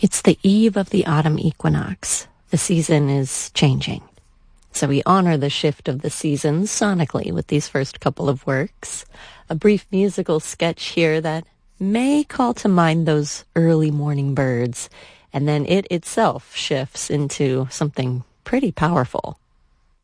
It's the eve of the autumn equinox. The season is changing. So we honor the shift of the seasons sonically with these first couple of works. A brief musical sketch here that may call to mind those early morning birds, and then it itself shifts into something pretty powerful.